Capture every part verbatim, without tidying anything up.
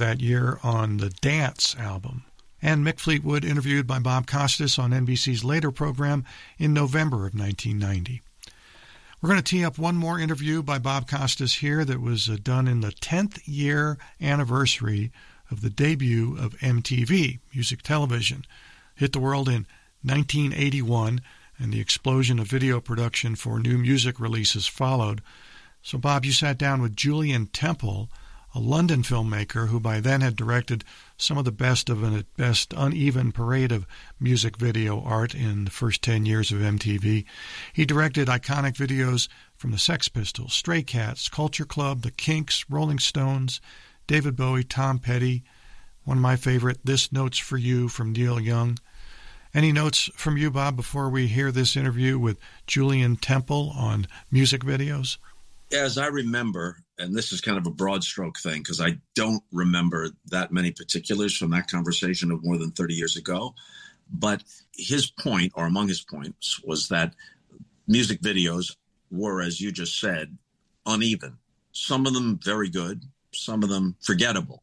that year on the Dance album. And Mick Fleetwood interviewed by Bob Costas on N B C's later program in November of nineteen ninety. We're going to tee up one more interview by Bob Costas here that was uh, done in the tenth year anniversary of the debut of M T V, music television. Hit the world in nineteen eighty-one, and the explosion of video production for new music releases followed. So, Bob, you sat down with Julian Temple, a London filmmaker who by then had directed some of the best of an at best uneven parade of music video art in the first ten years of M T V. He directed iconic videos from the Sex Pistols, Stray Cats, Culture Club, the Kinks, Rolling Stones, David Bowie, Tom Petty. One of my favorite, This Note's for You from Neil Young. Any notes from you, Bob, before we hear this interview with Julian Temple on music videos? As I remember, and this is kind of a broad stroke thing because I don't remember that many particulars from that conversation of more than thirty years ago, but his point, or among his points, was that music videos were, as you just said, uneven. Some of them very good, some of them forgettable.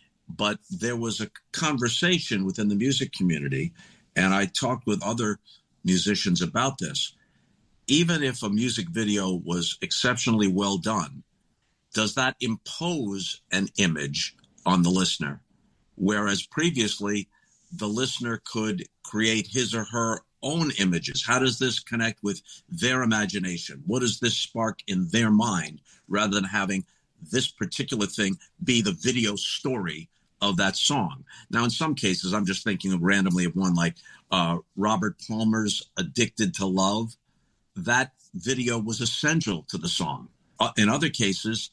But there was a conversation within the music community, and I talked with other musicians about this. Even if a music video was exceptionally well done, does that impose an image on the listener? Whereas previously, the listener could create his or her own images. How does this connect with their imagination? What does this spark in their mind, rather than having this particular thing be the video story of that song? Now, in some cases, I'm just thinking of randomly of one like uh, Robert Palmer's Addicted to Love. That video was essential to the song. Uh, in other cases,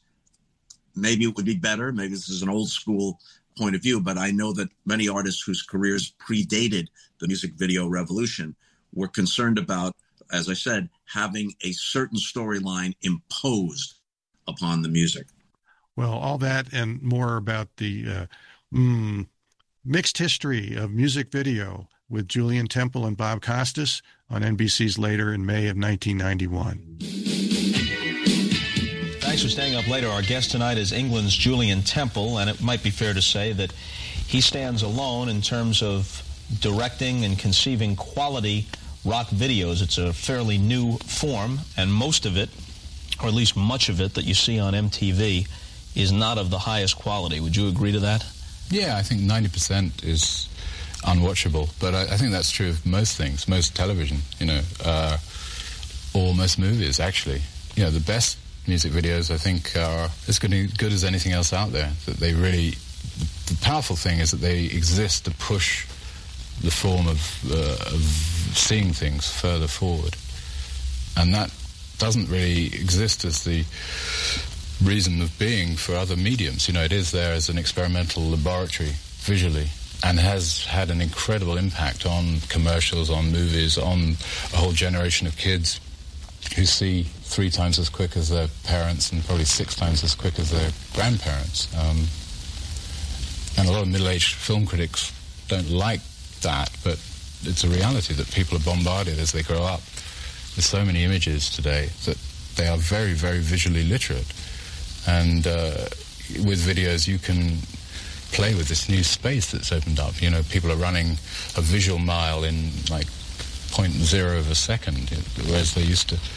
maybe it would be better. Maybe this is an old school point of view, but I know that many artists whose careers predated the music video revolution were concerned about, as I said, having a certain storyline imposed upon the music. Well, all that and more about the uh, mm, mixed history of music video with Julian Temple and Bob Costas on N B C's Later in May of nineteen ninety-one. Thanks for staying up later. Our guest tonight is England's Julian Temple, and it might be fair to say that he stands alone in terms of directing and conceiving quality rock videos. It's a fairly new form, and most of it, or at least much of it, that you see on M T V is not of the highest quality. Would you agree to that? Yeah, I think ninety percent is unwatchable, but I, I think that's true of most things, most television, you know, uh, or most movies, actually. You know, the best music videos, I think, are as good, good as anything else out there. That they really, the, the powerful thing is that they exist to push the form of, uh, of seeing things further forward. And that doesn't really exist as the reason of being for other mediums. You know, it is there as an experimental laboratory visually, and has had an incredible impact on commercials, on movies, on a whole generation of kids who see three times as quick as their parents and probably six times as quick as their grandparents. Um, and a lot of middle-aged film critics don't like that, but it's a reality that people are bombarded as they grow up with so many images today that they are very, very visually literate. And uh, with videos, you can play with this new space that's opened up. You know, people are running a visual mile in like point zero of a second, whereas they used to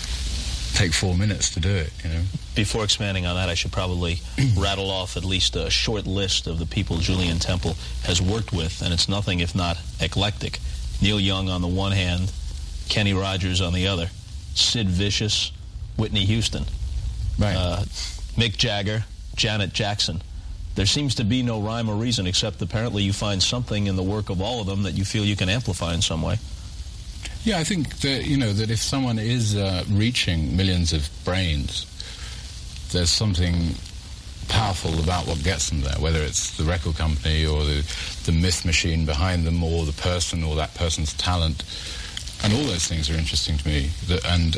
take four minutes to do it, you know. Before expanding on that, I should probably rattle off at least a short list of the people Julian Temple has worked with, and it's nothing if not eclectic. Neil Young on the one hand, Kenny Rogers on the other, Sid Vicious, Whitney Houston, right. uh, Mick Jagger, Janet Jackson. There seems to be no rhyme or reason, except apparently you find something in the work of all of them that you feel you can amplify in some way. Yeah, I think that, you know, that if someone is uh, reaching millions of brains, there's something powerful about what gets them there, whether it's the record company or the, the myth machine behind them, or the person or that person's talent. And all those things are interesting to me. That, and,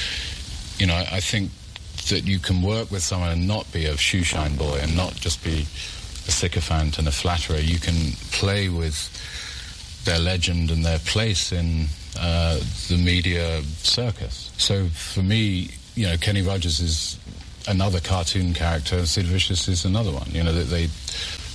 you know, I think that you can work with someone and not be a shoeshine boy and not just be a sycophant and a flatterer. You can play with their legend and their place in uh, the media circus. So for me, you know, Kenny Rogers is another cartoon character, and Sid Vicious is another one. You know, they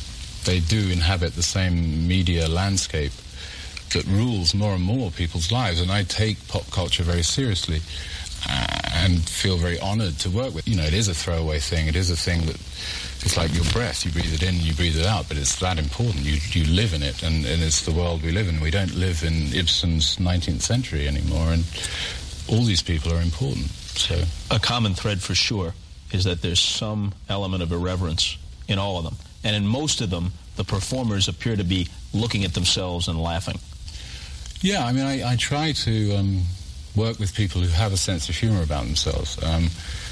they do inhabit the same media landscape that rules more and more people's lives. And I take pop culture very seriously uh, and feel very honored to work with. You know, it is a throwaway thing. It is a thing that it's like your breath. You breathe it in, you breathe it out, but it's that important. You you live in it, and, and it's the world we live in. We don't live in Ibsen's nineteenth century anymore, and all these people are important. So a common thread for sure is that there's some element of irreverence in all of them. And in most of them, the performers appear to be looking at themselves and laughing. Yeah, I mean, I, I try to um, work with people who have a sense of humor about themselves. Um,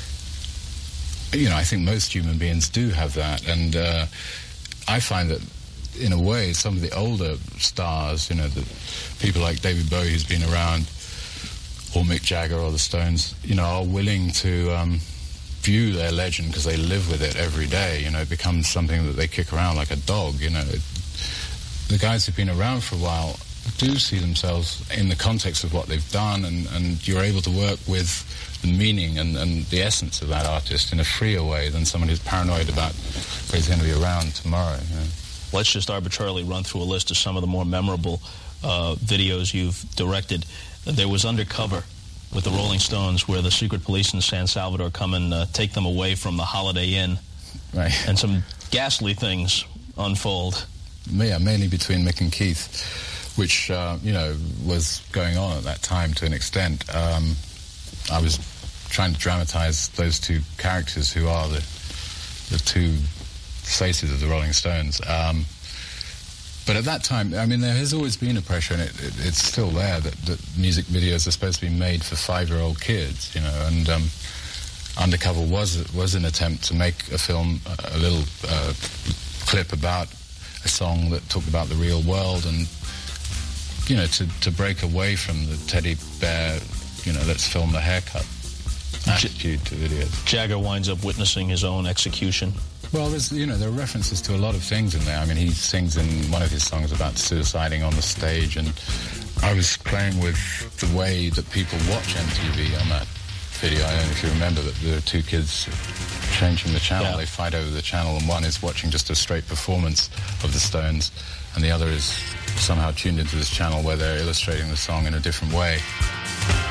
you know, I think most human beings do have that. And uh, I find that, in a way, some of the older stars, you know, the people like David Bowie, who's been around, or Mick Jagger or the Stones, you know, are willing to um, view their legend because they live with it every day. You know, it becomes something that they kick around like a dog. You know, it, the guys who've been around for a while do see themselves in the context of what they've done, and, and you're able to work with the meaning and, and the essence of that artist in a freer way than someone who's paranoid about where he's going to be around tomorrow. You know. Let's just arbitrarily run through a list of some of the more memorable uh, videos you've directed. There was Undercover with the Rolling Stones, where the secret police in San Salvador come and uh, take them away from the Holiday Inn. Right. And some ghastly things unfold. Yeah, mainly between Mick and Keith, which, uh, you know, was going on at that time to an extent. Um, I was trying to dramatize those two characters who are the, the two faces of the Rolling Stones. Um, But at that time, I mean, there has always been a pressure, and it, it, it's still there, that, that music videos are supposed to be made for five-year-old kids, you know, and um, Undercover was was an attempt to make a film, a little uh, clip about a song that talked about the real world, and, you know, to, to break away from the teddy bear, you know, let's film the haircut attitude to videos. Jagger winds up witnessing his own execution. Well, there's, you know, there are references to a lot of things in there. I mean, he sings in one of his songs about suiciding on the stage, and I was playing with the way that people watch M T V on that video. I don't know if you remember that there are two kids changing the channel. Yeah. They fight over the channel, and one is watching just a straight performance of the Stones, and the other is somehow tuned into this channel where they're illustrating the song in a different way.